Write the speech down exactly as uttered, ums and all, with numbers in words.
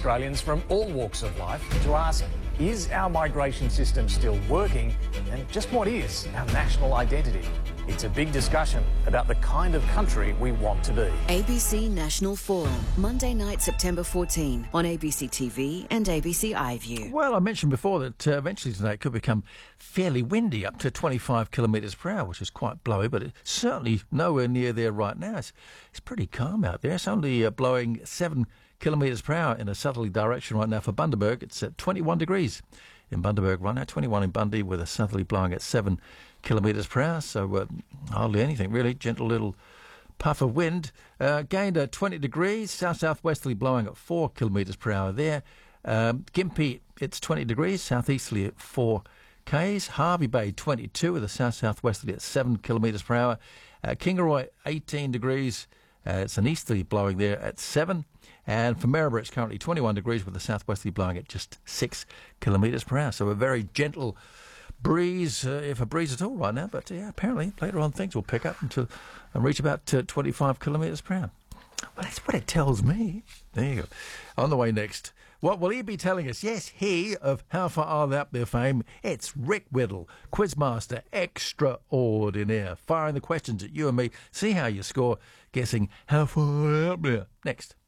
Australians from all walks of life to ask, is our migration system still working, and just what is our national identity? It's a big discussion about the kind of country we want to be. A B C National Forum, Monday night, September fourteenth, on A B C T V and A B C iView. Well, I mentioned before that uh, eventually tonight it could become fairly windy, up to twenty-five kilometres per hour, which is quite blowy, but it's certainly nowhere near there right now. It's, it's pretty calm out there. It's only uh, blowing seven kilometres per hour in a southerly direction right now for Bundaberg. It's at twenty-one degrees in Bundaberg right now, twenty-one in Bundy, with a southerly blowing at seven kilometres per hour, so uh, hardly anything really. Gentle little puff of wind. Uh, gained uh, twenty degrees, south-southwesterly blowing at four kilometres per hour there. Um, Gympie, it's twenty degrees, southeasterly at four k's. Harvey Bay, twenty-two, with a south-southwesterly at seven kilometres per hour. Uh, Kingaroy, eighteen degrees. Uh, it's an easterly blowing there at seven. And for Maryborough, it's currently twenty-one degrees with a southwesterly blowing at just six kilometres per hour. So a very gentle breeze, uh, if a breeze at all right now. But yeah, apparently later on things will pick up until and reach about uh, twenty-five kilometres per hour. Well, that's what it tells me. There you go. On the way next, what will he be telling us? Yes, he of How Far Are They Up There fame. It's Rick Whittle, Quizmaster extraordinaire, firing the questions at you and me. See how you score, guessing how far are they up there. Next.